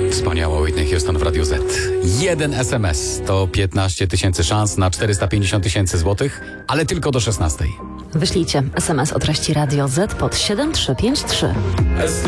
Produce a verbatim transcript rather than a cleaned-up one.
Wspaniała Whitney Houston w Radiu Z. Jeden es em es to piętnaście tysięcy szans na czterysta pięćdziesiąt tysięcy złotych, ale tylko do szesnastej. Wyślijcie es em es o treści Radio Z pod siedem trzy pięć trzy.